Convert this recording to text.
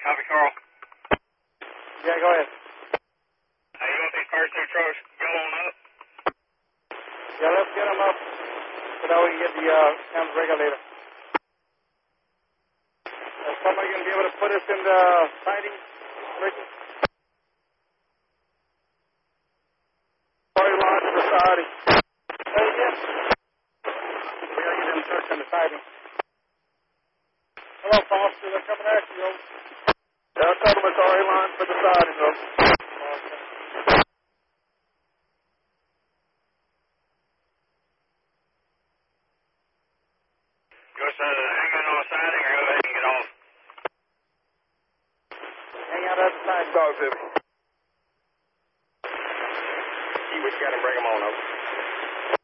Copy, Carl. Yeah, go ahead. Hey, you want these first two trucks go on up? Yeah, let's get them up so that we can get the cam regulator. Is somebody going to be able to put us in the siding, Ricky? Sorry, launch the siding. Hey, yes. We got to get them trucks in the siding. Hello, Foster. They're coming at you, over. Yeah, I told them it's already lined for the siding, over. Okay. You want to hang on the siding or go ahead and get off? Hang out at the side. Talk to me. See what you got to bring them on over.